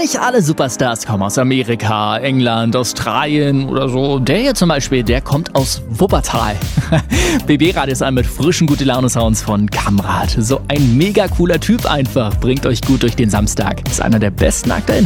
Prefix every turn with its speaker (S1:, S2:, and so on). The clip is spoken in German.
S1: nicht alle Superstars kommen aus Amerika, England, Australien oder so. Der hier zum Beispiel, der kommt aus Wuppertal. BB-Radio ist ein mit frischen Gute-Laune-Sounds von Kamrat. So ein mega cooler Typ einfach. Bringt euch gut durch den Samstag. Ist einer der besten aktuellen